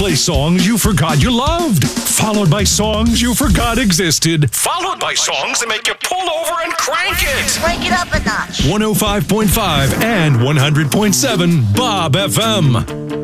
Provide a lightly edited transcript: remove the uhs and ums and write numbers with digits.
play songs you forgot you loved, followed by songs you forgot existed, followed by songs that make you pull over and crank it. Crank it up a notch. 105.5 and 100.7 Bob FM.